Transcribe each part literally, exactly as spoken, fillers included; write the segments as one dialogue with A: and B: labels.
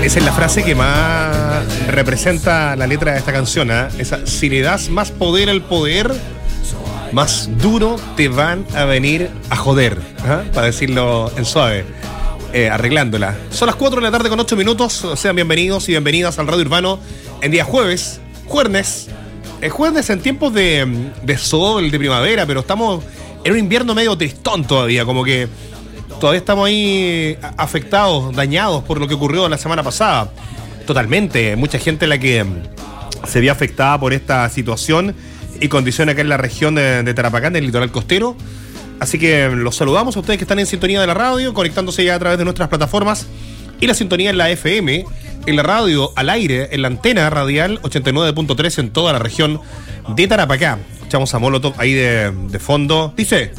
A: Esa es la frase que más representa la letra de esta canción, ¿eh? Esa, si le das más poder al poder, más duro te van a venir a joder, ¿eh? Para decirlo en suave, eh, arreglándola. Son las cuatro de la tarde con ocho minutos. Sean bienvenidos y bienvenidas al Radio Urbano en día jueves, jueves, eh, jueves en tiempos de, de sol, de primavera, pero estamos en un invierno medio tristón todavía, como que todavía estamos ahí afectados, dañados por lo que ocurrió la semana pasada. Totalmente, mucha gente la que se vio afectada por esta situación y condición acá en la región de, de Tarapacá, del litoral costero. Así que los saludamos a ustedes que están en sintonía de la radio, conectándose ya a través de nuestras plataformas y la sintonía en la F M, en la radio, al aire, en la antena radial ochenta y nueve punto tres en toda la región de Tarapacá. Escuchamos a Molotov ahí de, de fondo. Dice: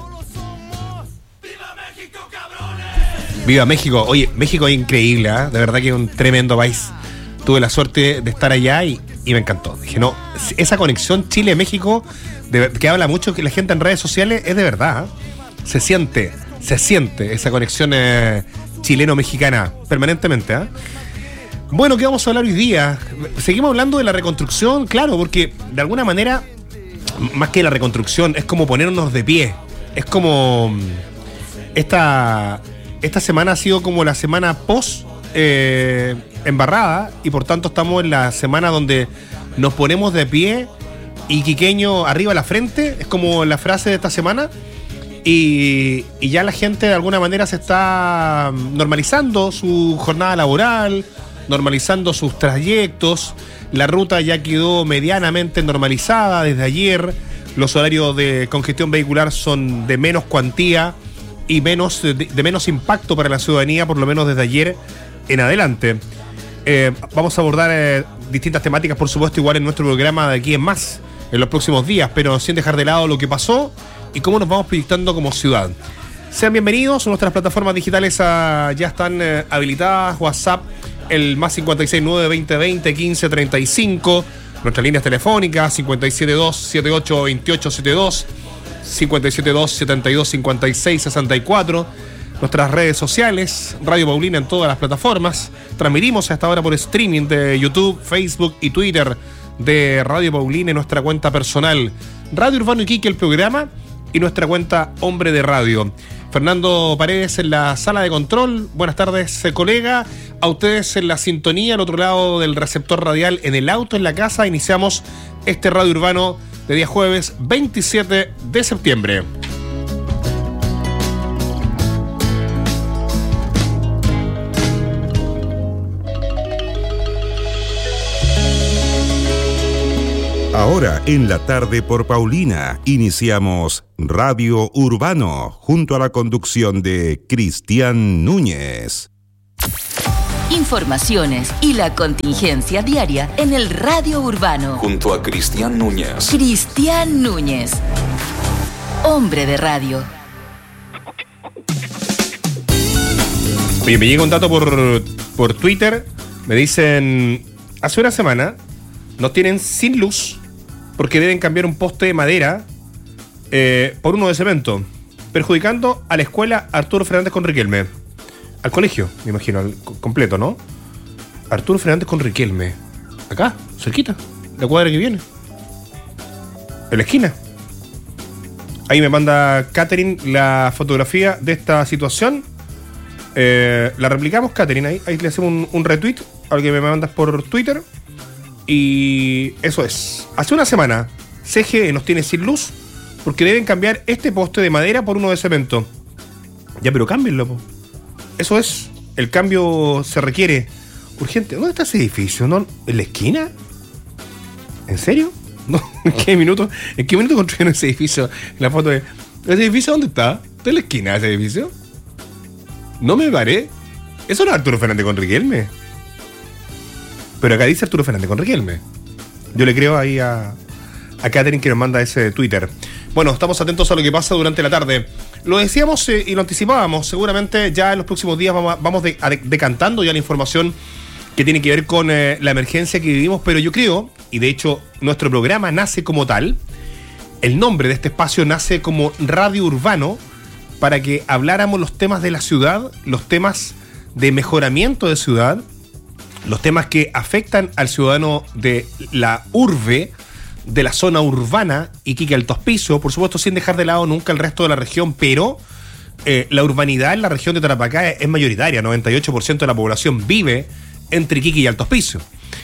A: ¡Viva México! Oye, México es increíble, ¿eh? De verdad que es un tremendo país. Tuve la suerte de estar allá y, y me encantó. Dije, no, esa conexión Chile-México, de, que habla mucho que la gente en redes sociales, es de verdad, ¿eh? Se siente, se siente esa conexión eh, chileno-mexicana permanentemente, ¿eh? Bueno, ¿qué vamos a hablar hoy día? Seguimos hablando de la reconstrucción, claro, porque de alguna manera, más que la reconstrucción, es como ponernos de pie. Es como esta... Esta semana ha sido como la semana post eh, embarrada y por tanto estamos en la semana donde nos ponemos de pie y quiqueño arriba la frente, es como la frase de esta semana, y, y ya la gente de alguna manera se está normalizando su jornada laboral, normalizando sus trayectos, la ruta ya quedó medianamente normalizada desde ayer, los horarios de congestión vehicular son de menos cuantía y menos de, de menos impacto para la ciudadanía, por lo menos desde ayer en adelante. Eh, vamos a abordar eh, distintas temáticas, por supuesto, igual en nuestro programa de aquí en más, en los próximos días, pero sin dejar de lado lo que pasó y cómo nos vamos proyectando como ciudad. Sean bienvenidos, nuestras plataformas digitales ah, ya están eh, habilitadas, WhatsApp, el más cincuenta y seis nueve veinte veinte quince treinta y cinco, nuestras líneas telefónicas cincuenta y siete dos setenta y ocho veintiocho setenta y dos, cincuenta y siete dos setenta y dos cincuenta y seis sesenta y cuatro, nuestras redes sociales, Radio Paulina en todas las plataformas. Transmitimos hasta ahora por streaming de YouTube, Facebook y Twitter de Radio Paulina y nuestra cuenta personal Radio Urbano Iquique, el programa, y nuestra cuenta Hombre de Radio. Fernando Paredes en la sala de control. Buenas tardes, colega. A ustedes en la sintonía, al otro lado del receptor radial, en el auto, en la casa. Iniciamos este Radio Urbano de día jueves veintisiete de septiembre.
B: Ahora en la tarde por Paulina iniciamos Radio Urbano junto a la conducción de Cristian Núñez.
C: Informaciones y la contingencia diaria en el Radio Urbano.
D: Junto a Cristian Núñez.
C: Cristian Núñez, hombre de radio.
A: Oye, me llega un dato por, por Twitter. Me dicen, hace una semana nos tienen sin luz porque deben cambiar un poste de madera eh, por uno de cemento, perjudicando a la escuela Arturo Fernández con Riquelme. Al colegio, me imagino, al completo, ¿no? Arturo Fernández con Riquelme. Acá, cerquita, la cuadra que viene. En la esquina. Ahí me manda Catherine la fotografía de esta situación. Eh, la replicamos, Catherine, ahí, ahí le hacemos un, un retweet al que me mandas por Twitter. Y eso es. Hace una semana, C G E nos tiene sin luz porque deben cambiar este poste de madera por uno de cemento. Ya, pero cámbienlo, po. Eso es, el cambio se requiere urgente. ¿Dónde está ese edificio? ¿No? ¿En la esquina? ¿En serio? ¿No? ¿En qué minuto? ¿En qué minuto construyeron ese edificio? La foto de... ¿Ese edificio dónde está? ¿Está en la esquina ese edificio? No me paré. ¿Eso no es Arturo Fernández con Riquelme? Pero acá dice Arturo Fernández con Riquelme. Yo le creo ahí a, a Catherine que nos manda ese Twitter. Bueno, estamos atentos a lo que pasa durante la tarde. Lo decíamos eh, y lo anticipábamos. Seguramente ya en los próximos días vamos, vamos de, de, decantando ya la información que tiene que ver con eh, la emergencia que vivimos. Pero yo creo, y de hecho nuestro programa nace como tal, el nombre de este espacio nace como Radio Urbano, para que habláramos los temas de la ciudad, los temas de mejoramiento de ciudad, los temas que afectan al ciudadano de la urbe, de la zona urbana, Iquique Alto Hospicio, por supuesto sin dejar de lado nunca el resto de la región, pero eh, la urbanidad en la región de Tarapacá es, es mayoritaria, noventa y ocho por ciento de la población vive entre Iquique y Alto Hospicio.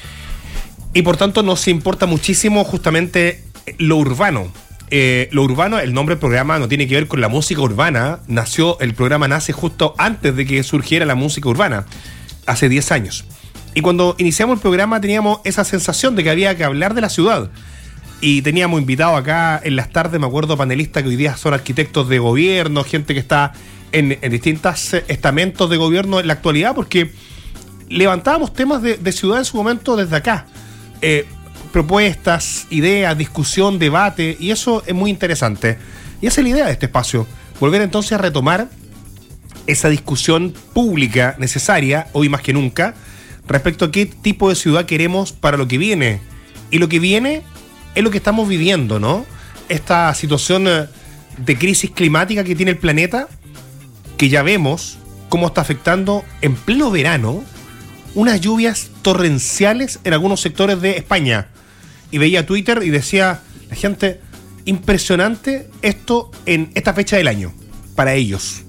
A: Y por tanto nos importa muchísimo justamente lo urbano. Eh, lo urbano, el nombre del programa no tiene que ver con la música urbana, nació, el programa nace justo antes de que surgiera la música urbana, hace diez años. Y cuando iniciamos el programa teníamos esa sensación de que había que hablar de la ciudad. Y teníamos invitado acá en las tardes, me acuerdo, panelistas que hoy día son arquitectos de gobierno, gente que está en, en distintos estamentos de gobierno en la actualidad, porque levantábamos temas de, de ciudad en su momento desde acá. Eh, propuestas, ideas, discusión, debate, y eso es muy interesante. Y esa es la idea de este espacio, volver entonces a retomar esa discusión pública necesaria, hoy más que nunca, respecto a qué tipo de ciudad queremos para lo que viene. Y lo que viene es lo que estamos viviendo, ¿no? Esta situación de crisis climática que tiene el planeta, que ya vemos cómo está afectando en pleno verano unas lluvias torrenciales en algunos sectores de España. Y veía Twitter y decía la gente, impresionante esto en esta fecha del año, para ellos.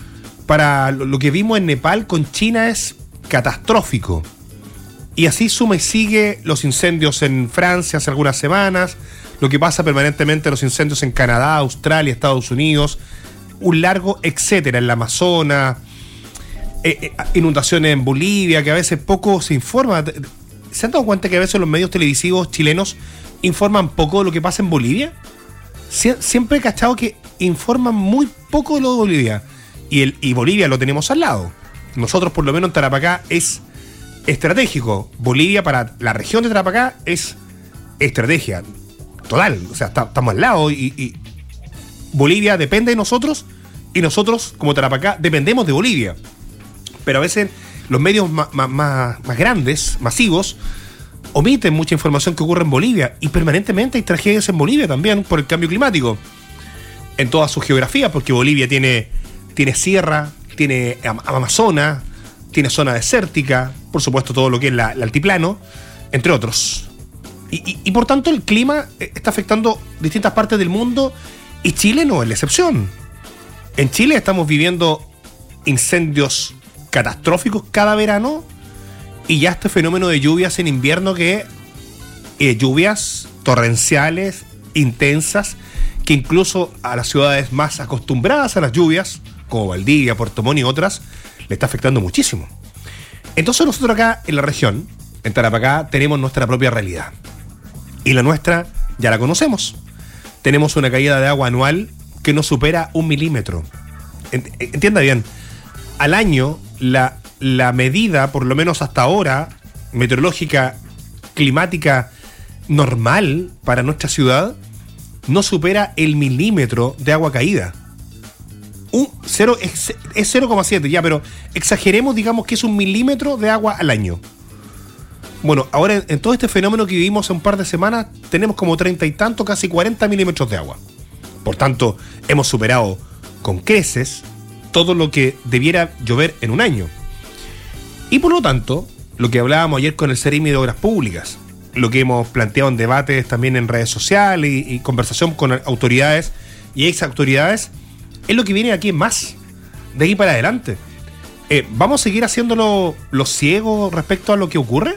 A: Para lo que vimos en Nepal con China es catastrófico. Y así suma y sigue los incendios en Francia hace algunas semanas, lo que pasa permanentemente los incendios en Canadá, Australia, Estados Unidos, un largo etcétera en la Amazonas, eh, eh, inundaciones en Bolivia, que a veces poco se informa. ¿Se han dado cuenta que a veces los medios televisivos chilenos informan poco de lo que pasa en Bolivia? Sie- siempre he cachado que informan muy poco de lo de Bolivia. Y, el, y Bolivia lo tenemos al lado. Nosotros, por lo menos en Tarapacá, es estratégico. Bolivia para la región de Tarapacá es estrategia total. O sea, está, estamos al lado y, y Bolivia depende de nosotros y nosotros, como Tarapacá, dependemos de Bolivia. Pero a veces los medios más, más, más grandes, masivos, omiten mucha información que ocurre en Bolivia, y permanentemente hay tragedias en Bolivia también por el cambio climático, en toda su geografía, porque Bolivia tiene, tiene sierra, tiene Amazonas, tiene zona desértica, por supuesto todo lo que es la, el altiplano, entre otros. Y, y, y por tanto el clima está afectando distintas partes del mundo, y Chile no es la excepción. En Chile estamos viviendo incendios catastróficos cada verano, y ya este fenómeno de lluvias en invierno, que eh, lluvias torrenciales, intensas, que incluso a las ciudades más acostumbradas a las lluvias, como Valdivia, Puerto Montt y otras, le está afectando muchísimo. Entonces nosotros acá en la región, en Tarapacá, tenemos nuestra propia realidad, y la nuestra ya la conocemos. Tenemos una caída de agua anual que no supera un milímetro. Entienda bien, al año la, la medida, por lo menos hasta ahora, meteorológica, climática normal para nuestra ciudad, no supera el milímetro de agua caída. Un cero, es, es cero coma siete ya, pero exageremos, digamos que es un milímetro de agua al año. Bueno, ahora en, en todo este fenómeno que vivimos hace un par de semanas, tenemos como treinta y tanto, casi cuarenta milímetros de agua. Por tanto, hemos superado con creces todo lo que debiera llover en un año. Y por lo tanto, lo que hablábamos ayer con el Ceremi de Obras Públicas, lo que hemos planteado en debates también en redes sociales y, y conversación con autoridades y ex autoridades, es lo que viene aquí en más, de aquí para adelante. Eh, ¿Vamos a seguir haciéndolo los ciegos respecto a lo que ocurre?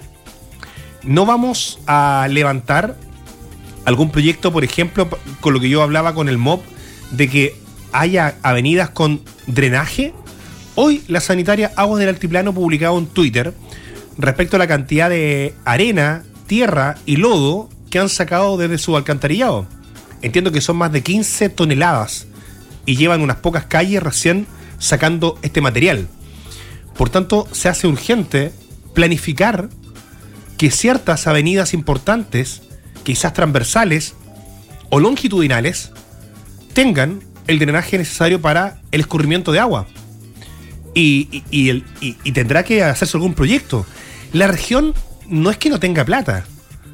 A: ¿No vamos a levantar algún proyecto, por ejemplo, con lo que yo hablaba con el M O B, de que haya avenidas con drenaje? Hoy la sanitaria Aguas del Altiplano publicaba en Twitter respecto a la cantidad de arena, tierra y lodo que han sacado desde su alcantarillado. Entiendo que son más de quince toneladas y llevan unas pocas calles recién sacando este material. Por tanto, se hace urgente planificar que ciertas avenidas importantes, quizás transversales o longitudinales, tengan el drenaje necesario para el escurrimiento de agua. Y, y, y, el, y, y tendrá que hacerse algún proyecto. La región no es que no tenga plata.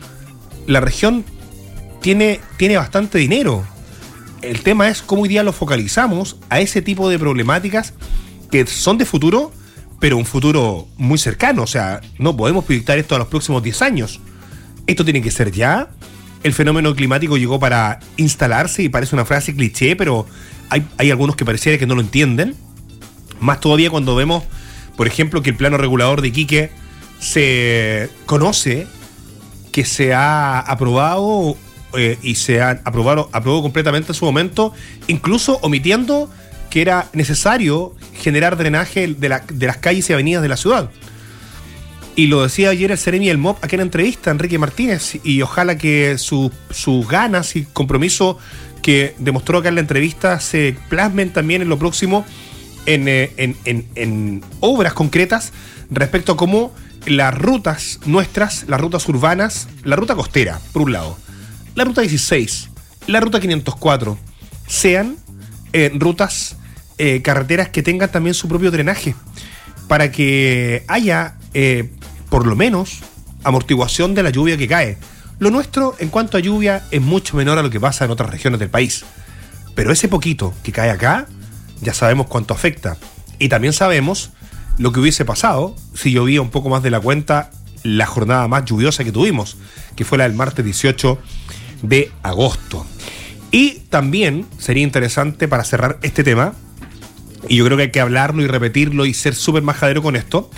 A: La región tiene, tiene bastante dinero. El tema es cómo hoy día lo focalizamos a ese tipo de problemáticas que son de futuro, pero un futuro muy cercano. O sea, no podemos proyectar esto a los próximos diez años. Esto tiene que ser ya. El fenómeno climático llegó para instalarse y parece una frase cliché, pero hay, hay algunos que pareciera que no lo entienden. Más todavía cuando vemos, por ejemplo, que el plano regulador de Iquique se conoce que se ha aprobado eh, y se ha aprobado, aprobado completamente en su momento, incluso omitiendo que era necesario generar drenaje de, la, de las calles y avenidas de la ciudad. Y lo decía ayer el Seremi del M O P aquí en la entrevista, Enrique Martínez, y ojalá que sus su ganas y compromiso que demostró acá en la entrevista se plasmen también en lo próximo en, en, en, en obras concretas respecto a cómo las rutas nuestras, las rutas urbanas, la ruta costera, por un lado, la ruta dieciséis, la ruta quinientos cuatro, sean eh, rutas, eh, carreteras que tengan también su propio drenaje, para que haya, eh, por lo menos, amortiguación de la lluvia que cae. Lo nuestro, en cuanto a lluvia, es mucho menor a lo que pasa en otras regiones del país. Pero ese poquito que cae acá, ya sabemos cuánto afecta. Y también sabemos lo que hubiese pasado si llovía un poco más de la cuenta la jornada más lluviosa que tuvimos, que fue la del martes dieciocho de agosto. Y también sería interesante, para cerrar este tema, y yo creo que hay que hablarlo y repetirlo y ser súper majadero con esto,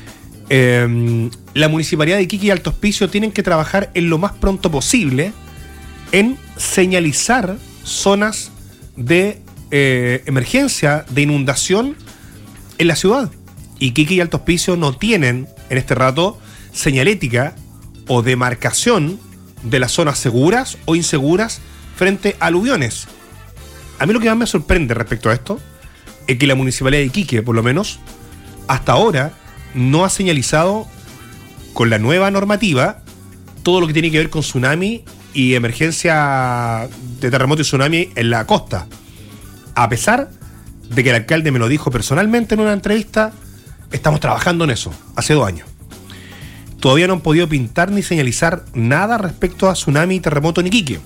A: eh, la Municipalidad de Iquique y Alto Hospicio tienen que trabajar en lo más pronto posible en señalizar zonas de eh, emergencia, de inundación en la ciudad. Iquique y Alto Hospicio no tienen en este rato señalética o demarcación de las zonas seguras o inseguras frente a aluviones. A mí lo que más me sorprende respecto a esto es que la Municipalidad de Iquique, por lo menos, hasta ahora, no ha señalizado con la nueva normativa todo lo que tiene que ver con tsunami y emergencia de terremoto y tsunami en la costa. A pesar de que el alcalde me lo dijo personalmente en una entrevista, estamos trabajando en eso, hace dos años. Todavía no han podido pintar ni señalizar nada respecto a tsunami y terremoto en Iquique.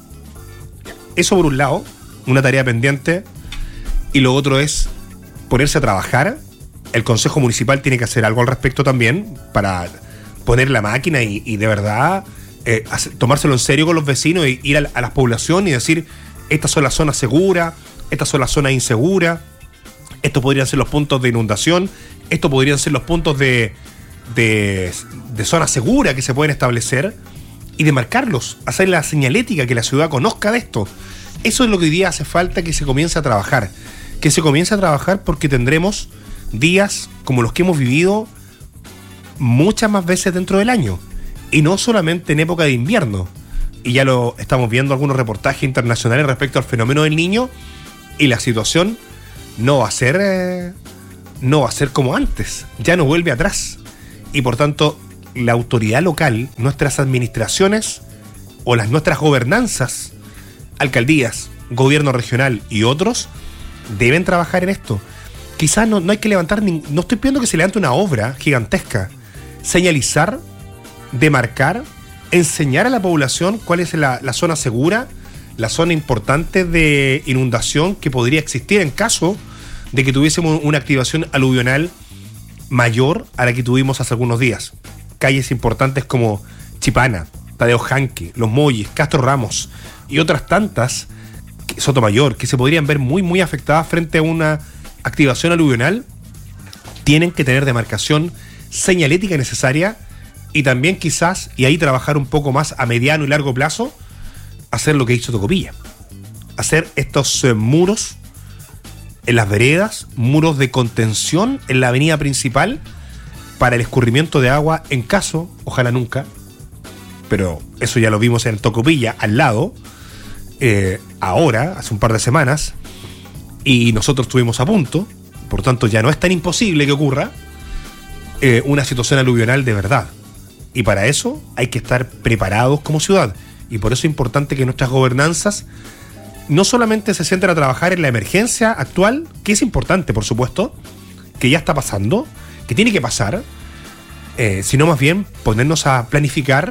A: Eso por un lado, una tarea pendiente, y lo otro es ponerse a trabajar. El Consejo Municipal tiene que hacer algo al respecto también para poner la máquina y, y de verdad eh, hacer, tomárselo en serio con los vecinos e ir a, a las poblaciones y decir, estas son las zonas seguras, estas son las zonas inseguras, estos podrían ser los puntos de inundación, estos podrían ser los puntos de, de, de zona segura que se pueden establecer, y de marcarlos, hacer la señalética, que la ciudad conozca de esto. Eso es lo que hoy día hace falta que se comience a trabajar. Que se comience a trabajar porque tendremos días como los que hemos vivido muchas más veces dentro del año. Y no solamente en época de invierno. Y ya lo estamos viendo algunos reportajes internacionales respecto al fenómeno del Niño. Y la situación no va a ser, eh, no va a ser como antes. Ya no vuelve atrás. Y por tanto, la autoridad local, nuestras administraciones o las nuestras gobernanzas, alcaldías, gobierno regional y otros, deben trabajar en esto. Quizás no, no hay que levantar, ni, no estoy pidiendo que se levante una obra gigantesca. Señalizar, demarcar, enseñar a la población cuál es la, la zona segura, la zona importante de inundación que podría existir en caso de que tuviésemos una activación aluvional mayor a la que tuvimos hace algunos días. Calles importantes como Chipana, Tadeo Janque, Los Molles, Castro Ramos y otras tantas, Sotomayor, que se podrían ver muy muy afectadas frente a una activación aluvional, tienen que tener demarcación señalética necesaria, y también quizás, y ahí trabajar un poco más a mediano y largo plazo, hacer lo que hizo Tocopilla, hacer estos eh, muros en las veredas, muros de contención en la avenida principal para el escurrimiento de agua en caso, ojalá nunca, pero eso ya lo vimos en Tocopilla al lado, eh, ahora, hace un par de semanas, y nosotros estuvimos a punto, por tanto ya no es tan imposible que ocurra eh, una situación aluvional de verdad. Y para eso hay que estar preparados como ciudad, y por eso es importante que nuestras gobernanzas no solamente se sienten a trabajar en la emergencia actual, que es importante por supuesto, que ya está pasando, que tiene que pasar, eh, sino más bien ponernos a planificar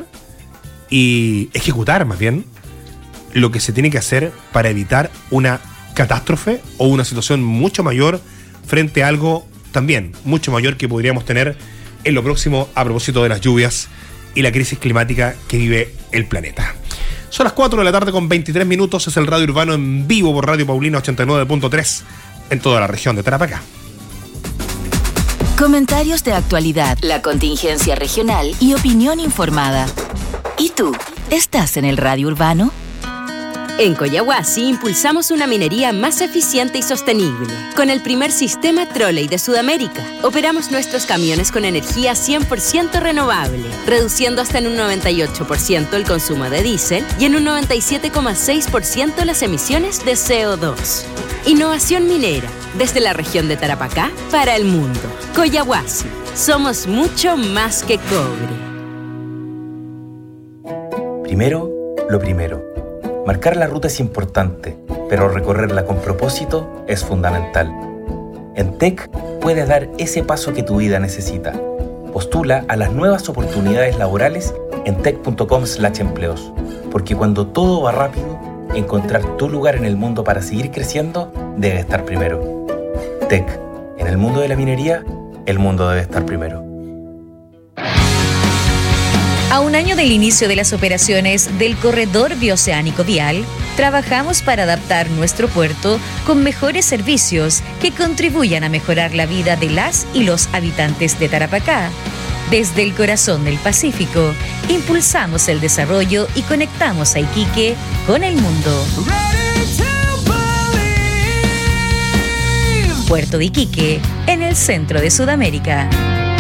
A: y ejecutar más bien lo que se tiene que hacer para evitar una catástrofe o una situación mucho mayor frente a algo también mucho mayor que podríamos tener en lo próximo a propósito de las lluvias y la crisis climática que vive el planeta. Son las cuatro de la tarde con veintitrés minutos, es el Radio Urbano en vivo por Radio Paulina ochenta y nueve punto tres en toda la región de Tarapacá.
C: Comentarios de actualidad, la contingencia regional y opinión informada. ¿Y tú? ¿Estás en el Radio Urbano?
E: En Coyahuasi impulsamos una minería más eficiente y sostenible. Con el primer sistema Trolley de Sudamérica, operamos nuestros camiones con energía cien por ciento renovable, reduciendo hasta en un noventa y ocho por ciento el consumo de diésel y en un noventa y siete coma seis por ciento las emisiones de C O dos. Innovación minera, desde la región de Tarapacá para el mundo. Coyahuasi, somos mucho más que cobre.
F: Primero, lo primero. Marcar la ruta es importante, pero recorrerla con propósito es fundamental. En T E C puedes dar ese paso que tu vida necesita. Postula a las nuevas oportunidades laborales en tec punto com slash empleos, porque cuando todo va rápido, encontrar tu lugar en el mundo para seguir creciendo debe estar primero. T E C, en el mundo de la minería, el mundo debe estar primero.
G: A un año del inicio de las operaciones del Corredor Bioceánico Vial, trabajamos para adaptar nuestro puerto con mejores servicios que contribuyan a mejorar la vida de las y los habitantes de Tarapacá. Desde el corazón del Pacífico, impulsamos el desarrollo y conectamos a Iquique con el mundo. Puerto de Iquique, en el centro de Sudamérica.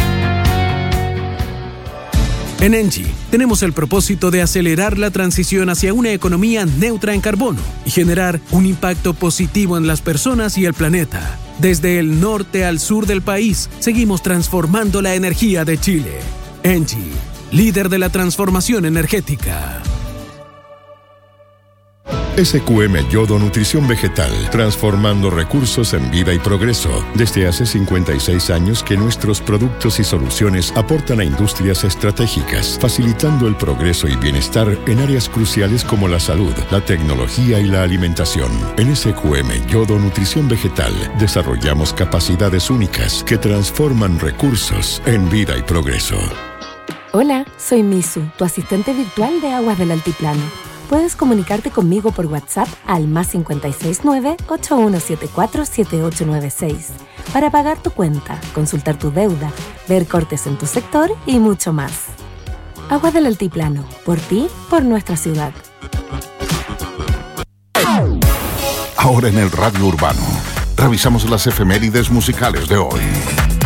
H: En Engie tenemos el propósito de acelerar la transición hacia una economía neutra en carbono y generar un impacto positivo en las personas y el planeta. Desde el norte al sur del país, seguimos transformando la energía de Chile. Engie, líder de la transformación energética.
I: S Q M Yodo Nutrición Vegetal, transformando recursos en vida y progreso. Desde hace cincuenta y seis años que nuestros productos y soluciones aportan a industrias estratégicas, facilitando el progreso y bienestar en áreas cruciales como la salud, la tecnología y la alimentación. En S Q M Yodo Nutrición Vegetal, desarrollamos capacidades únicas que transforman recursos en vida y progreso.
J: Hola, soy Misu, tu asistente virtual de Aguas del Altiplano. Puedes comunicarte conmigo por WhatsApp al más cinco seis nueve, ocho uno siete cuatro, siete ocho nueve seis para pagar tu cuenta, consultar tu deuda, ver cortes en tu sector y mucho más. Aguas del Altiplano, por ti, por nuestra ciudad.
B: Ahora en el Radio Urbano, revisamos las efemérides musicales de hoy.